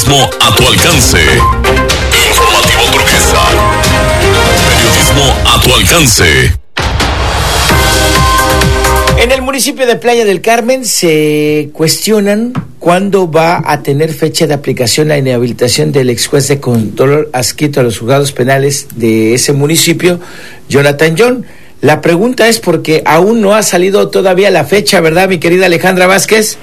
Periodismo a tu alcance. Informativo Turquesa. Periodismo a tu alcance. En el municipio de Playa del Carmen se cuestionan cuándo va a tener fecha de aplicación la inhabilitación del ex juez de control adscrito a los juzgados penales de ese municipio, Jonathan John. La pregunta es porque aún no ha salido todavía la fecha, ¿verdad, mi querida Alejandra Vázquez?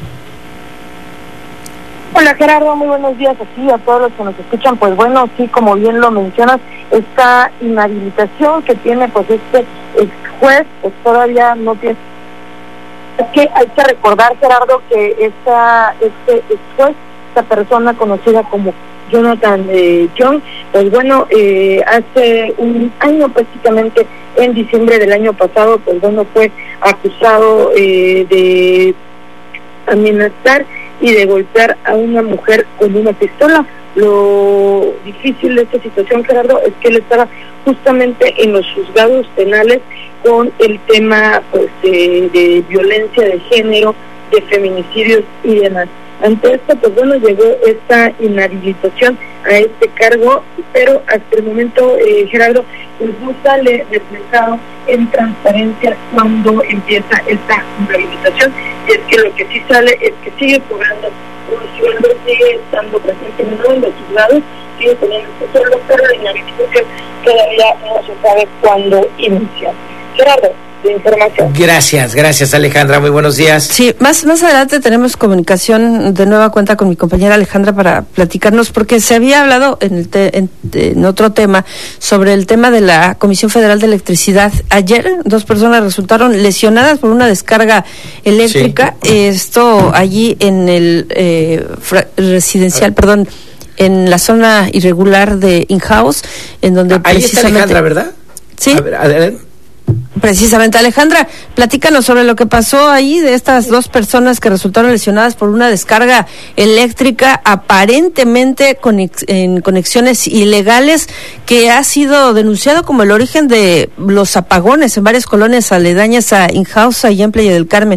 Hola Gerardo, muy buenos días aquí a todos los que nos escuchan. Pues bueno, sí, como bien lo mencionas, esta inhabilitación que tiene pues este ex juez, pues todavía no tiene. Es que hay que recordar, Gerardo, que este ex juez, esta persona conocida como Jonathan John, pues bueno, hace un año prácticamente, en diciembre del año pasado, pues bueno, fue acusado de amenazar y de golpear a una mujer con una pistola. Lo difícil de esta situación, Gerardo, es que él estaba justamente en los juzgados penales con el tema pues de violencia de género, de feminicidios y demás. Ante esto, pues bueno, llegó esta inhabilitación a este cargo, pero hasta el momento, Gerardo, pues no sale reflejado en transparencia cuando empieza esta inhabilitación. Y es que lo que sí sale es que sigue cobrando un sueldo, sigue estando presente en los juzgados, sigue teniendo este sueldo, pero la inhabilitación todavía no se sabe cuándo inicia. Gerardo, de información. Gracias Alejandra, muy buenos días. Sí, más adelante tenemos comunicación de nueva cuenta con mi compañera Alejandra para platicarnos, porque se había hablado en otro tema sobre el tema de la Comisión Federal de Electricidad. Ayer 2 personas resultaron lesionadas por una descarga eléctrica, sí. Esto allí en el residencial, en la zona irregular de In-House, en donde ahí está Alejandra, ¿verdad? Sí. A ver, adelante. Precisamente, Alejandra, platícanos sobre lo que pasó ahí de estas 2 personas que resultaron lesionadas por una descarga eléctrica aparentemente en conexiones ilegales, que ha sido denunciado como el origen de los apagones en varias colonias aledañas a In-House y en Playa del Carmen.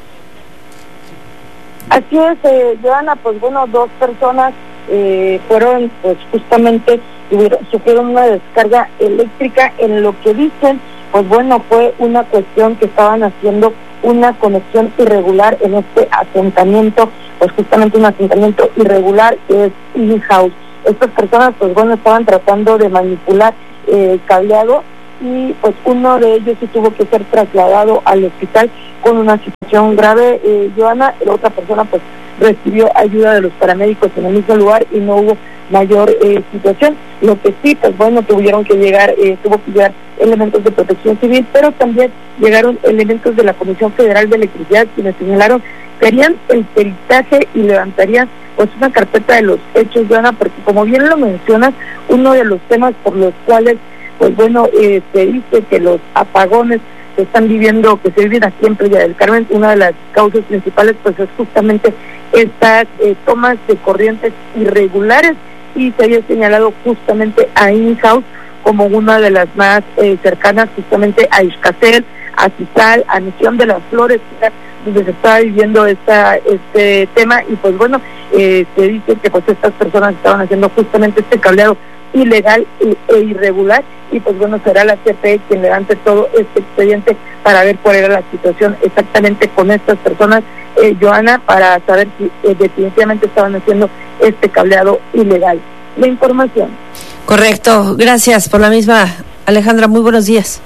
Así es, Joana, pues bueno, 2 personas fueron pues justamente sufrieron una descarga eléctrica. En lo que dicen, pues bueno, fue una cuestión que estaban haciendo una conexión irregular en este asentamiento, pues justamente un asentamiento irregular que es In-House. Estas personas, pues bueno, estaban tratando de manipular el cableado y pues uno de ellos sí tuvo que ser trasladado al hospital con una situación grave, Joana. La otra persona pues recibió ayuda de los paramédicos en el mismo lugar y no hubo mayor situación. Lo que sí, pues bueno, tuvo que llegar elementos de protección civil, pero también llegaron elementos de la Comisión Federal de Electricidad, quienes señalaron que harían el peritaje y levantarían pues una carpeta de los hechos, Joana, porque como bien lo mencionas, uno de los temas por los cuales pues bueno, se dice que los apagones que están viviendo, que se viven aquí en Playa del Carmen, una de las causas principales pues es justamente estas tomas de corrientes irregulares, y se había señalado justamente a In-House como una de las más cercanas justamente a Ixcacel, a Tizal, a Misión de las Flores, donde se estaba viviendo este tema. Y pues bueno, se dice que pues estas personas estaban haciendo justamente este cableado ilegal e irregular, y pues bueno, será la CFE quien levante todo este expediente para ver cuál era la situación exactamente con estas personas, Joana, para saber si definitivamente estaban haciendo este cableado ilegal. La información. Correcto, gracias por la misma, Alejandra, muy buenos días.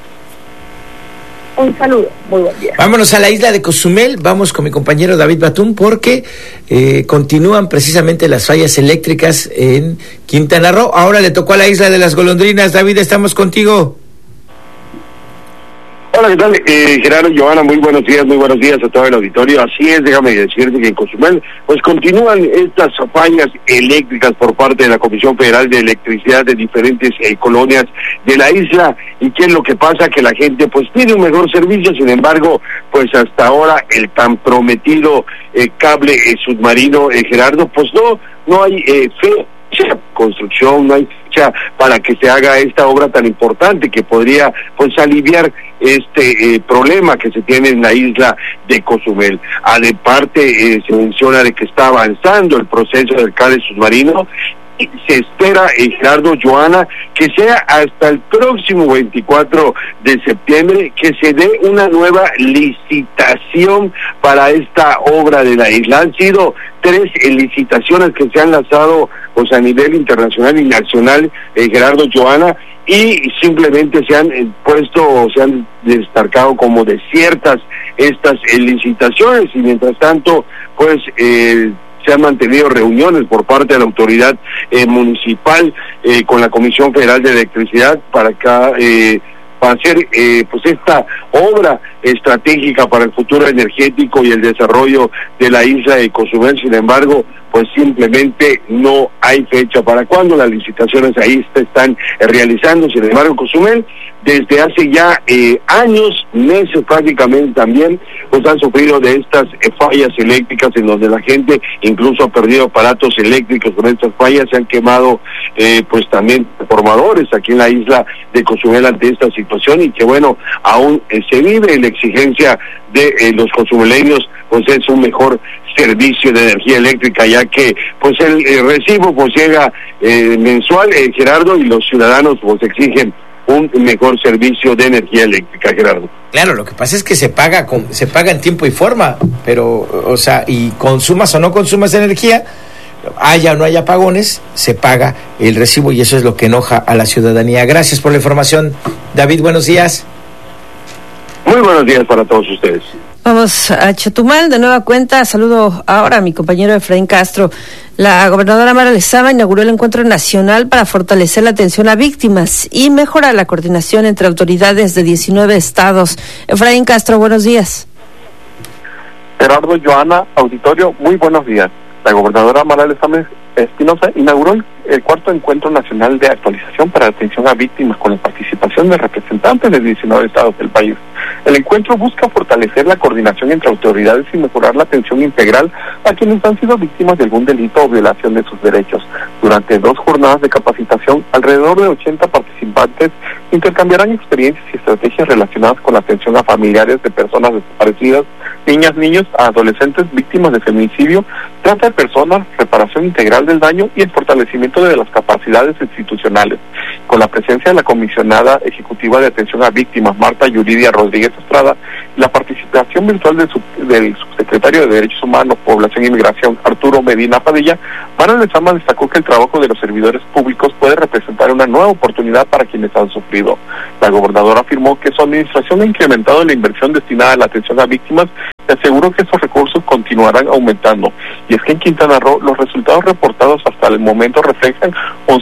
Un saludo, muy buen día. Vámonos a la isla de Cozumel, vamos con mi compañero David Batún, porque continúan precisamente las fallas eléctricas en Quintana Roo. Ahora le tocó a la isla de las golondrinas. David, estamos contigo. Hola, ¿qué tal? Gerardo, Joana, muy buenos días a todo el auditorio. Así es, déjame decirte que en Cozumel pues continúan estas fallas eléctricas por parte de la Comisión Federal de Electricidad de diferentes colonias de la isla. ¿Y qué es lo que pasa? Que la gente pues pide un mejor servicio, sin embargo, pues hasta ahora el tan prometido cable submarino, Gerardo, pues no hay fecha construcción, no hay fecha para que se haga esta obra tan importante que podría pues aliviar este problema que se tiene en la isla de Cozumel. Aparte se menciona de que está avanzando el proceso del cable submarino. Se espera, Gerardo, Joana, que sea hasta el próximo 24 de septiembre que se dé una nueva licitación para esta obra de la isla. Han sido 3 licitaciones que se han lanzado pues a nivel internacional y nacional, Gerardo, Joana, y simplemente se han destacado como desiertas estas licitaciones, y mientras tanto pues se han mantenido reuniones por parte de la autoridad municipal con la Comisión Federal de Electricidad para hacer pues esta obra estratégica para el futuro energético y el desarrollo de la isla de Cozumel. Sin embargo, pues simplemente no hay fecha para cuándo. Las licitaciones ahí se están realizando. Sin embargo, Cozumel desde hace ya años, meses prácticamente también, pues han sufrido de estas fallas eléctricas en donde la gente incluso ha perdido aparatos eléctricos con estas fallas. Se han quemado pues también formadores aquí en la isla de Cozumel ante esta situación, y que bueno, aún se vive la exigencia de los cozumeleños, pues es un mejor servicio de energía eléctrica, ya que pues el recibo pues llega mensual, Gerardo, y los ciudadanos pues exigen un mejor servicio de energía eléctrica, Gerardo. Claro, lo que pasa es que se paga en tiempo y forma, pero, o sea, y consumas o no consumas energía, haya o no haya apagones, se paga el recibo, y eso es lo que enoja a la ciudadanía. Gracias por la información, David, buenos días. Muy buenos días para todos ustedes. Vamos a Chetumal, de nueva cuenta. Saludo ahora a mi compañero Efraín Castro. La gobernadora Mara Lezama inauguró el Encuentro Nacional para fortalecer la atención a víctimas y mejorar la coordinación entre autoridades de 19 estados. Efraín Castro, buenos días. Gerardo, Joana, auditorio, muy buenos días. La gobernadora Mara Lezama Espinosa inauguró el 4º Encuentro Nacional de Actualización para la Atención a Víctimas con la participación de representantes de 19 estados del país. El encuentro busca fortalecer la coordinación entre autoridades y mejorar la atención integral a quienes han sido víctimas de algún delito o violación de sus derechos. Durante 2 jornadas de capacitación, alrededor de 80 participantes intercambiarán experiencias y estrategias relacionadas con la atención a familiares de personas desaparecidas, niñas, niños, adolescentes víctimas de feminicidio, trata de personas, reparación integral del daño y el fortalecimiento de las capacidades institucionales. Con la presencia de la comisionada ejecutiva de atención a víctimas, Marta Yuridia Rodríguez Estrada, y la participación virtual del subsecretario de Derechos Humanos, Población y Migración, Arturo Medina Padilla, Mara Lezama destacó que el trabajo de los servidores públicos puede representar una nueva oportunidad para quienes han sufrido. La gobernadora afirmó que su administración ha incrementado la inversión destinada a la atención a víctimas y aseguró que esos recursos continuarán aumentando. Y es que en Quintana Roo los resultados reportados hasta el momento reflejan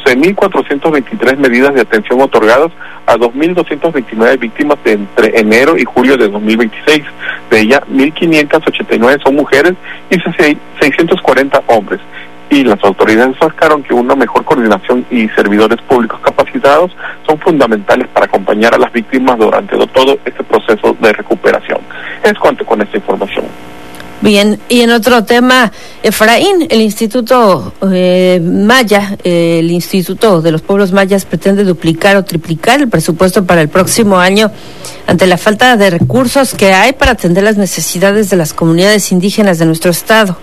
11.423 medidas de atención otorgadas a 2.229 víctimas entre enero y julio de 2026. De ellas, 1.589 son mujeres y 640 hombres. Y las autoridades destacaron que una mejor coordinación y servidores públicos capacitados son fundamentales para acompañar a las víctimas durante todo este proceso de recuperación. Es cuanto con esta información. Bien, y en otro tema, Efraín, el Instituto Maya, el Instituto de los Pueblos Mayas pretende duplicar o triplicar el presupuesto para el próximo año ante la falta de recursos que hay para atender las necesidades de las comunidades indígenas de nuestro estado.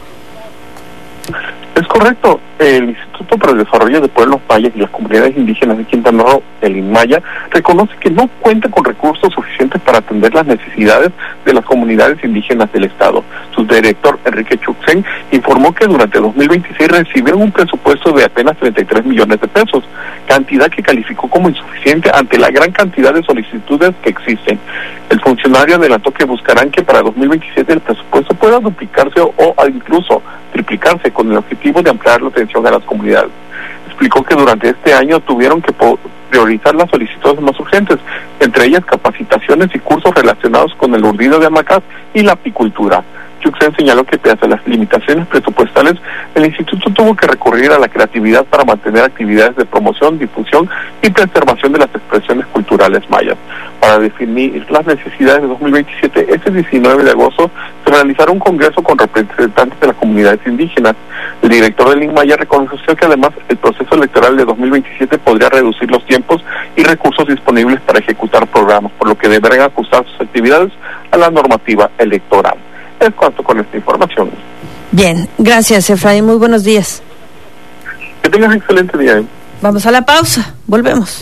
Es correcto. El Instituto para el Desarrollo de Pueblos Mayas y las Comunidades Indígenas de Quintana Roo, el INMAYA, reconoce que no cuenta con recursos suficientes para atender las necesidades de las comunidades indígenas del estado. Su director, Enrique Chuxen, informó que durante 2026 recibieron un presupuesto de apenas 33 millones de pesos, cantidad que calificó como insuficiente ante la gran cantidad de solicitudes que existen. El funcionario adelantó que buscarán que para 2027 el presupuesto pueda duplicarse o incluso triplicarse con el objetivo de ampliar la atención a las comunidades. Explicó que durante este año tuvieron que priorizar las solicitudes más urgentes, entre ellas capacitaciones y cursos relacionados con el urdido de hamacas y la apicultura. Chuxen señaló que pese a las limitaciones presupuestales, el instituto tuvo que recurrir a la creatividad para mantener actividades de promoción, difusión y preservación de las expresiones culturales mayas. Para definir las necesidades de 2027, este 19 de agosto Se realizará un congreso con representantes de las comunidades indígenas. El director del INMAYA reconoció que además el proceso electoral de 2027 podría reducir los tiempos y recursos disponibles para ejecutar programas, por lo que deberán ajustar sus actividades a la normativa electoral. Es cuanto con esta información. Bien, gracias, Efraín. Muy buenos días. Que tengas excelente día. Vamos a la pausa. Volvemos.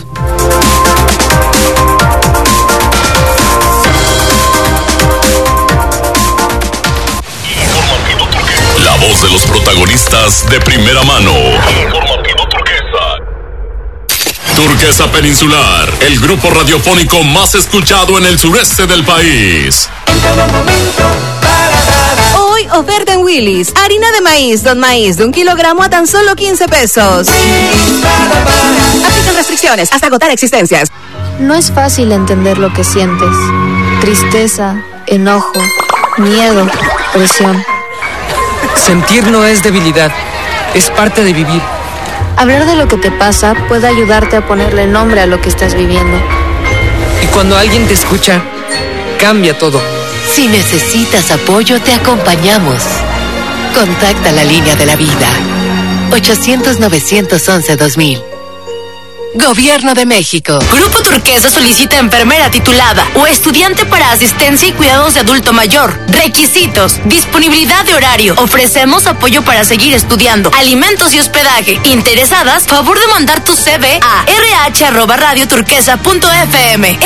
La voz de los protagonistas de primera mano. Informativo Turquesa. Turquesa Peninsular, el grupo radiofónico más escuchado en el sureste del país. Hoy oferta en Willy's. Harina de maíz, Don Maíz, de 1 kilogramo a tan solo 15 pesos. Aplican restricciones hasta agotar existencias. No es fácil entender lo que sientes. Tristeza, enojo, miedo, presión. Sentir no es debilidad, es parte de vivir. Hablar de lo que te pasa puede ayudarte a ponerle nombre a lo que estás viviendo. Y cuando alguien te escucha, cambia todo. Si necesitas apoyo, te acompañamos. Contacta la línea de la vida. 800-911-2000. Gobierno de México. Grupo Turquesa solicita enfermera titulada o estudiante para asistencia y cuidados de adulto mayor. Requisitos: disponibilidad de horario. Ofrecemos apoyo para seguir estudiando, alimentos y hospedaje. Interesadas, favor de mandar tu CV a rh@radioturquesa.fm.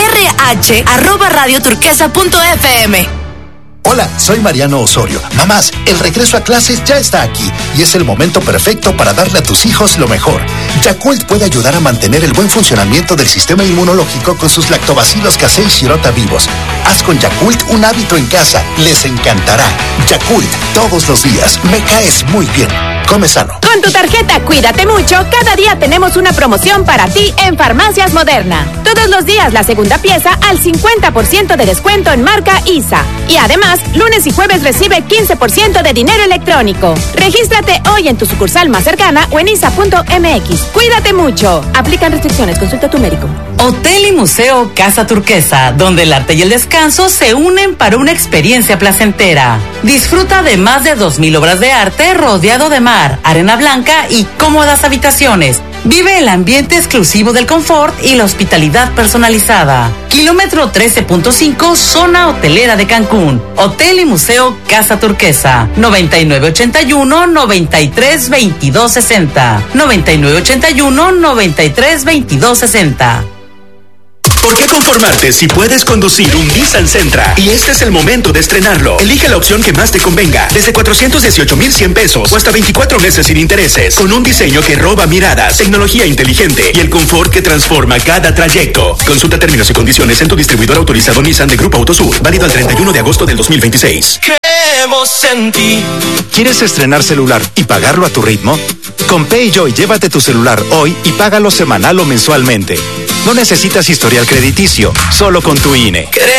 rh@radioturquesa.fm. Hola, soy Mariano Osorio. Mamás, el regreso a clases ya está aquí y es el momento perfecto para darle a tus hijos lo mejor. Yakult puede ayudar a mantener el buen funcionamiento del sistema inmunológico con sus lactobacilos casei shirota vivos. Haz con Yakult un hábito en casa. Les encantará. Yakult, todos los días. Me caes muy bien. Come sano. Con tu tarjeta Cuídate Mucho, cada día tenemos una promoción para ti en Farmacias Moderna. Todos los días la segunda pieza al 50% de descuento en marca ISA. Y además, lunes y jueves recibe 15% de dinero electrónico. Regístrate hoy en tu sucursal más cercana o en isa.mx. Cuídate mucho. Aplican restricciones. Consulta a tu médico. Hotel y Museo Casa Turquesa, donde el arte y el descanso se unen para una experiencia placentera. Disfruta de más de 2,000 obras de arte rodeado de mar, arena blanca y cómodas habitaciones. Vive el ambiente exclusivo del confort y la hospitalidad personalizada. Kilómetro 13.5, zona hotelera de Cancún. Hotel y Museo Casa Turquesa. 9981-932260. 9981-932260. ¿Por qué conformarte si puedes conducir un Nissan Sentra? Y este es el momento de estrenarlo. Elige la opción que más te convenga. Desde 418,100 pesos o hasta 24 meses sin intereses. Con un diseño que roba miradas, tecnología inteligente y el confort que transforma cada trayecto. Consulta términos y condiciones en tu distribuidor autorizado Nissan de Grupo Autosur. Válido al 31 de agosto del 2026. Creemos en ti. ¿Quieres estrenar celular y pagarlo a tu ritmo? Con PayJoy llévate tu celular hoy y págalo semanal o mensualmente. No necesitas historial crediticio, solo con tu INE.